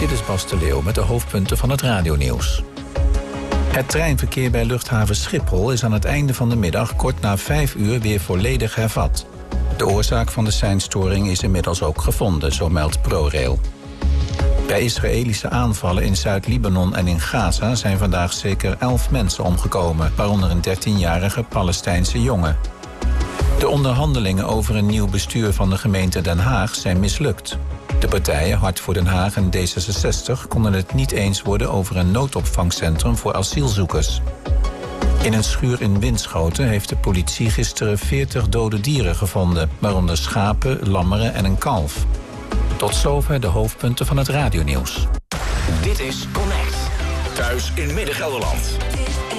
Dit is Bas de Leeuw met de hoofdpunten van het radionieuws. Het treinverkeer bij luchthaven Schiphol is aan het einde van de middag kort na 5 uur weer volledig hervat. De oorzaak van de seinstoring is inmiddels ook gevonden, zo meldt ProRail. Bij Israëlische aanvallen in Zuid-Libanon en in Gaza zijn vandaag zeker 11 mensen omgekomen, waaronder een 13-jarige Palestijnse jongen. De onderhandelingen over een nieuw bestuur van de gemeente Den Haag zijn mislukt. De partijen Hart voor Den Haag en D66 konden het niet eens worden over een noodopvangcentrum voor asielzoekers. In een schuur in Winschoten heeft de politie gisteren 40 dode dieren gevonden, waaronder schapen, lammeren en een kalf. Tot zover de hoofdpunten van het radionieuws. Dit is Connect. Thuis in Midden-Gelderland.